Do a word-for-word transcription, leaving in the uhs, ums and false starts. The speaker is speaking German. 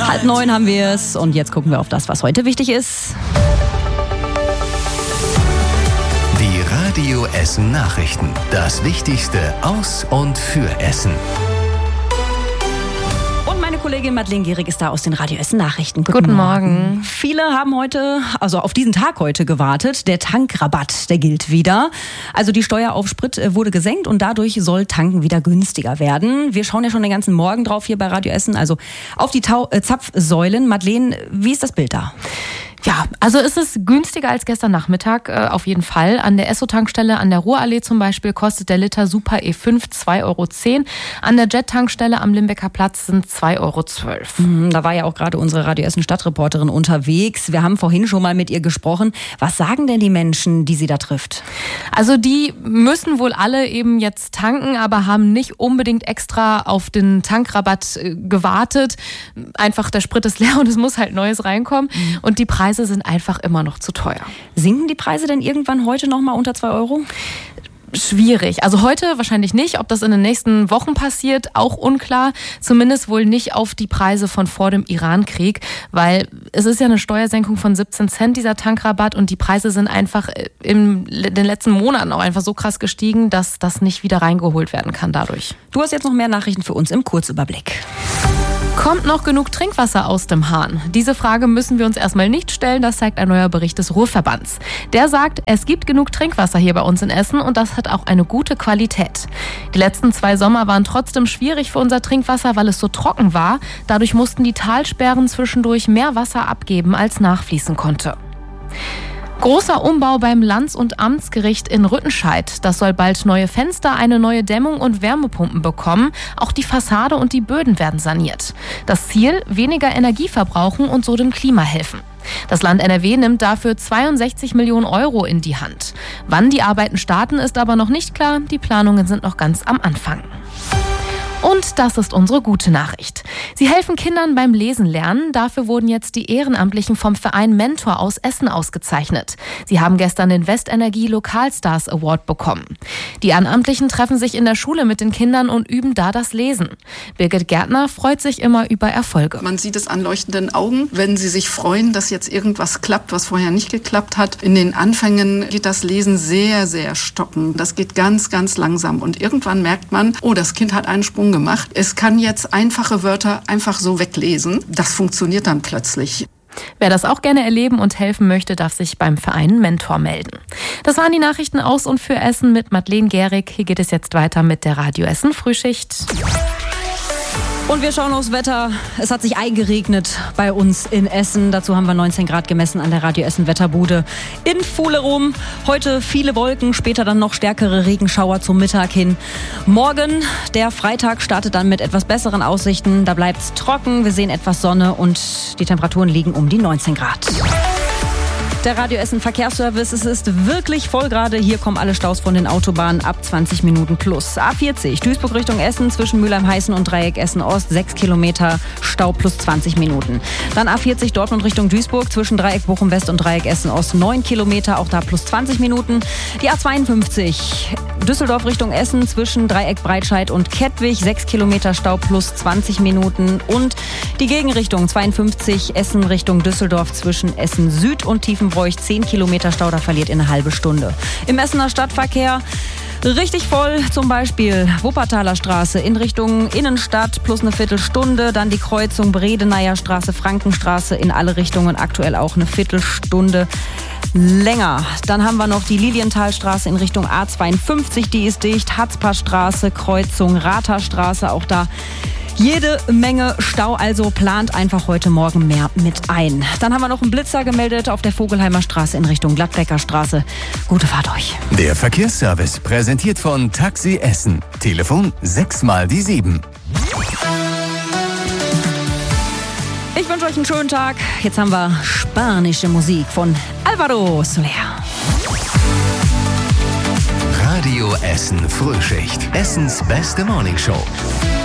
Halb neun haben wir es und jetzt gucken wir auf das, was heute wichtig ist. Die Radio Essen Nachrichten. Das Wichtigste aus und für Essen. Meine Kollegin Madeleine Gehrig ist da aus den Radio Essen Nachrichten. Guten, Guten Morgen. Morgen. Viele haben heute, also auf diesen Tag heute gewartet. Der Tankrabatt, der gilt wieder. Also die Steuer auf Sprit wurde gesenkt und dadurch soll Tanken wieder günstiger werden. Wir schauen ja schon den ganzen Morgen drauf hier bei Radio Essen, also auf die Tau- äh, Zapfsäulen. Madeleine, wie ist das Bild da? Ja, also ist es günstiger als gestern Nachmittag, äh, auf jeden Fall. An der Esso-Tankstelle an der Ruhrallee zum Beispiel kostet der Liter Super E fünf zwei Euro zehn. An der Jet-Tankstelle am Limbecker Platz sind zwei Euro zwölf. Mhm, da war ja auch gerade unsere Radio Essen Stadtreporterin unterwegs. Wir haben vorhin schon mal mit ihr gesprochen. Was sagen denn die Menschen, die sie da trifft? Also die müssen wohl alle eben jetzt tanken, aber haben nicht unbedingt extra auf den Tankrabatt äh, gewartet. Einfach der Sprit ist leer und es muss halt Neues reinkommen. Mhm. Und die Preise sind einfach immer noch zu teuer. Sinken die Preise denn irgendwann heute noch mal unter zwei Euro? Schwierig. Also heute wahrscheinlich nicht. Ob das in den nächsten Wochen passiert, auch unklar. Zumindest wohl nicht auf die Preise von vor dem Irankrieg, weil es ist ja eine Steuersenkung von siebzehn Cent, dieser Tankrabatt, und die Preise sind einfach in den letzten Monaten auch einfach so krass gestiegen, dass das nicht wieder reingeholt werden kann dadurch. Du hast jetzt noch mehr Nachrichten für uns im Kurzüberblick. Kommt noch genug Trinkwasser aus dem Hahn? Diese Frage müssen wir uns erstmal nicht stellen, das zeigt ein neuer Bericht des Ruhrverbands. Der sagt, es gibt genug Trinkwasser hier bei uns in Essen und das hat auch eine gute Qualität. Die letzten zwei Sommer waren trotzdem schwierig für unser Trinkwasser, weil es so trocken war. Dadurch mussten die Talsperren zwischendurch mehr Wasser abgeben, als nachfließen konnte. Großer Umbau beim Lands- und Amtsgericht in Rüttenscheid. Das soll bald neue Fenster, eine neue Dämmung und Wärmepumpen bekommen. Auch die Fassade und die Böden werden saniert. Das Ziel: weniger Energie verbrauchen und so dem Klima helfen. Das Land N R W nimmt dafür zweiundsechzig Millionen Euro in die Hand. Wann die Arbeiten starten, ist aber noch nicht klar. Die Planungen sind noch ganz am Anfang. Und das ist unsere gute Nachricht. Sie helfen Kindern beim Lesen lernen. Dafür wurden jetzt die Ehrenamtlichen vom Verein Mentor aus Essen ausgezeichnet. Sie haben gestern den Westenergie Lokalstars Award bekommen. Die Ehrenamtlichen treffen sich in der Schule mit den Kindern und üben da das Lesen. Birgit Gärtner freut sich immer über Erfolge. Man sieht es an leuchtenden Augen, wenn sie sich freuen, dass jetzt irgendwas klappt, was vorher nicht geklappt hat. In den Anfängen geht das Lesen sehr, sehr stockend. Das geht ganz, ganz langsam. Und irgendwann merkt man, oh, das Kind hat einen Sprung gemacht. Es kann jetzt einfache Wörter einfach so weglesen. Das funktioniert dann plötzlich. Wer das auch gerne erleben und helfen möchte, darf sich beim Verein Mentor melden. Das waren die Nachrichten aus und für Essen mit Madeleine Gehrig. Hier geht es jetzt weiter mit der Radio Essen Frühschicht. Und wir schauen aufs Wetter. Es hat sich eingeregnet bei uns in Essen. Dazu haben wir neunzehn Grad gemessen an der Radio Essen Wetterbude in Fuhlerum. Heute viele Wolken, später dann noch stärkere Regenschauer zum Mittag hin. Morgen, der Freitag, startet dann mit etwas besseren Aussichten. Da bleibt es trocken, wir sehen etwas Sonne und die Temperaturen liegen um die neunzehn Grad. Der Radio Essen Verkehrsservice, es ist wirklich voll gerade. Hier kommen alle Staus von den Autobahnen ab zwanzig Minuten plus. A vierzig, Duisburg Richtung Essen, zwischen Mülheim-Heißen und Dreieck Essen-Ost, sechs Kilometer Stau plus zwanzig Minuten. Dann A vierzig Dortmund Richtung Duisburg, zwischen Dreieck Bochum-West und Dreieck Essen-Ost, neun Kilometer, auch da plus zwanzig Minuten. Die A zweiundfünfzig, Düsseldorf Richtung Essen, zwischen Dreieck Breitscheid und Kettwig, sechs Kilometer Stau plus zwanzig Minuten. Und die Gegenrichtung zweiundfünfzig, Essen Richtung Düsseldorf, zwischen Essen Süd und Tiefenbroich, zehn Kilometer Stau, da verliert in eine halbe Stunde. Im Essener Stadtverkehr richtig voll, zum Beispiel Wuppertaler Straße in Richtung Innenstadt plus eine Viertelstunde, dann die Kreuzung Bredeneier Straße, Frankenstraße in alle Richtungen, aktuell auch eine Viertelstunde länger. Dann haben wir noch die Lilienthalstraße in Richtung A zweiundfünfzig, die ist dicht, Hatzparstraße, Kreuzung Ratherstraße, auch da jede Menge Stau, also plant einfach heute Morgen mehr mit ein. Dann haben wir noch einen Blitzer gemeldet auf der Vogelheimer Straße in Richtung Gladbecker Straße. Gute Fahrt euch. Der Verkehrsservice präsentiert von Taxi Essen. Telefon sechs mal die sieben. Ich wünsche euch einen schönen Tag. Jetzt haben wir spanische Musik von Alvaro Soler. Radio Essen Frühschicht. Essens beste Morningshow.